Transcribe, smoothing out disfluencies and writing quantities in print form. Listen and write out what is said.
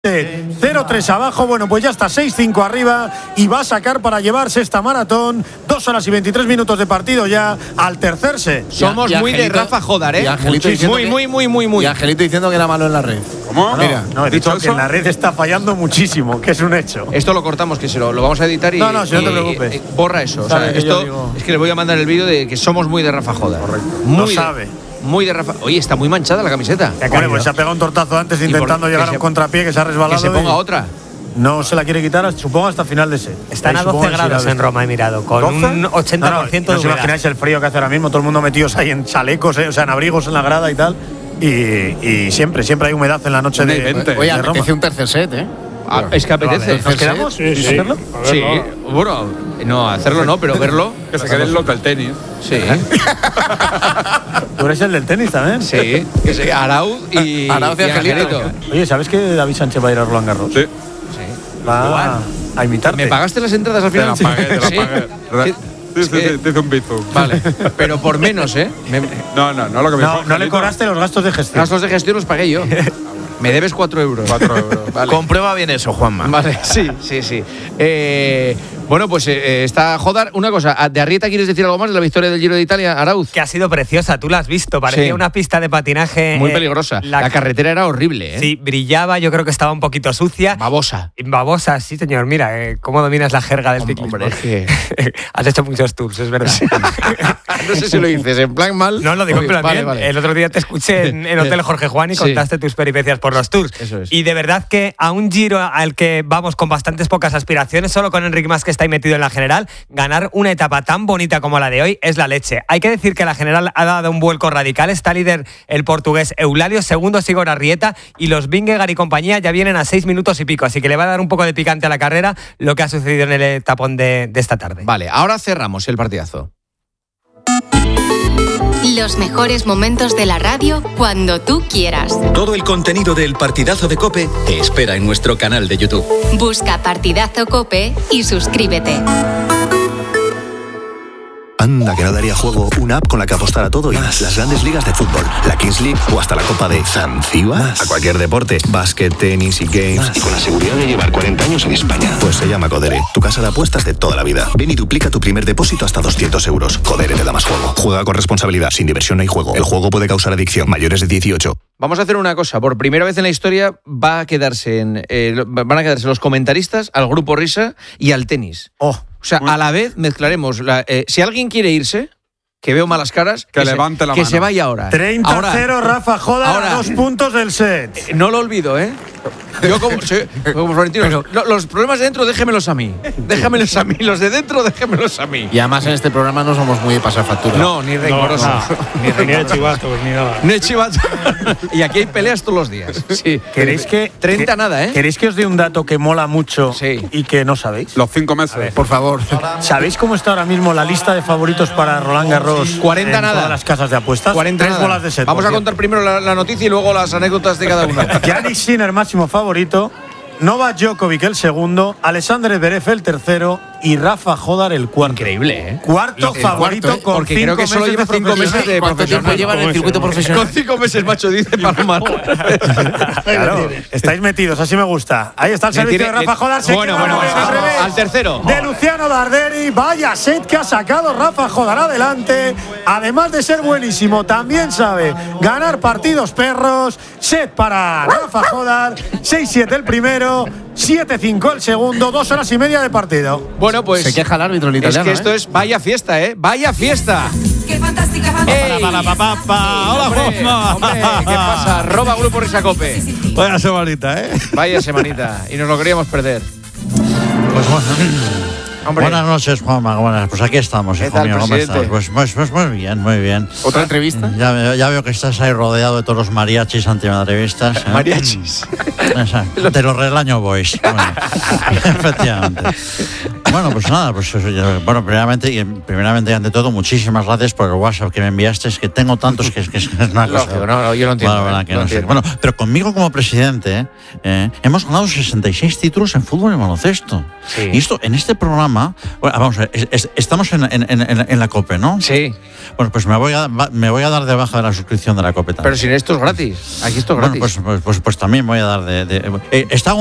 0-3 abajo. Bueno, pues ya está 6-5 arriba y va a sacar para llevarse esta maratón. 2 horas y 23 minutos de partido ya al tercer set. Somos muy de Rafa Jodar, ¿eh? Muy. Y Angelito diciendo que era malo en la red. ¿Cómo? Mira, no, he dicho que en la red está fallando muchísimo, que es un hecho. Esto lo cortamos, que lo vamos a editar y. No, si no te preocupes. Borra eso. O sea, esto es que le voy a mandar el vídeo de que somos muy de Rafa Jodar. Correcto. Muy lo sabe. Muy de Rafa. Oye, está muy manchada la camiseta. Bueno, pues se ha pegado un tortazo antes intentando llegar a un contrapié que se ha resbalado. Que se ponga otra. No se la quiere quitar, supongo, hasta final de set. Están a 12 grados en Roma, he mirado, con 12? un 80% no de os imagináis el frío que hace ahora mismo, todo el mundo metidos ahí en chalecos, o sea, en abrigos en la grada y tal. Y siempre hay humedad en la noche de Oye, Roma. apetece un tercer set, ¿eh? Es que apetece. ¿Nos quedamos? Sí. ¿Hacerlo? Sí, bueno, no, hacerlo no, pero verlo. Que se quede el loco el tenis. Sí. ¿Tú eres el del tenis también? Sí. Que se Arauz y Angelito. Oye, ¿sabes que David Sánchez va a ir a Roland Garros? Sí. Va a imitarte. ¿Me pagaste las entradas al final? Te la pagué. Sí, te hice un bizum. Vale, pero por menos, ¿eh? No, lo que me dijo No le cobraste los gastos de gestión. Gastos de gestión los pagué yo. Me debes 4 euros. 4 euros. Vale. Comprueba bien eso, Juanma. Vale, sí. Bueno, pues está Jodar. Una cosa, ¿de Arrieta quieres decir algo más de la victoria del Giro de Italia, Arauz? Que ha sido preciosa, tú la has visto, parecía una pista de patinaje. Muy peligrosa. La carretera era horrible, ¿eh? Sí, brillaba, yo creo que estaba un poquito sucia. Babosa. Babosa, sí, señor. Mira, cómo dominas la jerga del ciclismo. Hombre, Has hecho muchos tours, es verdad. No sé si lo dices en plan mal. No, lo digo en plan bien. Vale. El otro día te escuché en Hotel Jorge Juan y contaste tus peripecias por los tours. Eso es. Y de verdad que a un Giro al que vamos con bastantes pocas aspiraciones, solo con Enric Mas, que está ahí metido en la general, ganar una etapa tan bonita como la de hoy es la leche. Hay que decir que la general ha dado un vuelco radical. Está líder el portugués Eulalia, segundo Igor Arrieta, y los Vingegaard y compañía ya vienen a 6 minutos y pico, así que le va a dar un poco de picante a la carrera lo que ha sucedido en el etapón de esta tarde. Vale, ahora cerramos el partidazo. Los mejores momentos de la radio cuando tú quieras. Todo el contenido del Partidazo de COPE te espera en nuestro canal de YouTube. Busca Partidazo COPE y suscríbete. Anda, que no daría juego una app con la que apostar a todo y más. Las grandes ligas de fútbol, la Kings League o hasta la Copa de Zanzíbar. A cualquier deporte, básquet, tenis y games. Y con la seguridad de llevar 40 años en España. Pues se llama Codere, tu casa de apuestas de toda la vida. Ven y duplica tu primer depósito hasta 200 euros. Codere te da más juego. Juega con responsabilidad, sin diversión no hay juego. El juego puede causar adicción. Mayores de 18. Vamos a hacer una cosa. Por primera vez en la historia van a quedarse los comentaristas al Grupo Risa y al tenis. O sea, a la vez mezclaremos. Si alguien quiere irse, que veo malas caras, que levante la mano. Que se vaya ahora. 30-0 Rafa Jodar a 2 puntos del set. No lo olvido, ¿eh? Yo como Florentino, los problemas de dentro déjemelos a mí. Déjamelos a mí. Los de dentro déjemelos a mí. Y además en este programa no somos muy de pasar factura. No, ni rencorosos. Ni de chivatos, ni nada. Ni de chivatos. Y aquí hay peleas todos los días. Sí. ¿Queréis que 30 nada, ¿eh? ¿Queréis que os dé un dato que mola mucho y que no sabéis? Los 5 meses. Por favor. ¿Sabéis cómo está ahora mismo la lista de favoritos para Roland Garros? 40 en nada. Todas las casas de apuestas. 40 3 nada. bolas de set. Vamos a contar primero la noticia y luego las anécdotas de cada uno. Jannik Sinner, máximo favorito. Novak Djokovic el segundo, Alexander Zverev el tercero y Rafa Jodar el cuarto. Increíble, ¿eh? Cuarto favorito con porque 5 creo que solo lleva 5 meses de ¿Cuánto tiempo lleva en el circuito profesional? Con 5 meses, macho, dice Palomar. Claro, estáis metidos, así me gusta. Ahí está el servicio de Rafa Jodar. Bueno, al tercero. De Luciano Darderi. Vaya set que ha sacado Rafa Jodar adelante. Además de ser buenísimo, también sabe ganar partidos perros. Set para Rafa Jodar. 6-7 el primero, 7-5 el segundo. 2 horas y media de partido. Bueno, pues se queja el árbitro el italiano. Es que esto es vaya fiesta, ¿eh? Vaya fiesta. ¡Qué fantástica! Hola, Juanma. Hombre, ¿qué pasa? Arroba Grupo Risa Cope. Vaya semanita, ¿eh? Vaya semanita. Y nos lo queríamos perder. Pues bueno. Hombre. Buenas noches, Juanma. Buenas. Pues aquí estamos, ¿Qué hijo tal, mío. ¿Cómo presidente? estás? Pues muy bien, muy bien. ¿Otra entrevista? Ya veo que estás ahí rodeado de todos los mariachis antimadridistas, ¿eh? Mariachis. Exacto. De los Relaño Boys. Bueno, efectivamente. Bueno, pues nada, bueno, primeramente y ante todo, muchísimas gracias por el WhatsApp que me enviaste. Es que tengo tantos que es una cosa. Lógico, no, yo lo entiendo. Bueno, bueno, pero conmigo como presidente hemos ganado 66 títulos en fútbol y baloncesto. Sí. Y esto, en este programa, bueno, vamos a ver, estamos en la COPE, ¿no? Sí. Bueno, pues me voy a dar de baja de la suscripción de la COPE también. Pero si esto es gratis. Aquí esto es gratis. Bueno, pues también voy a dar está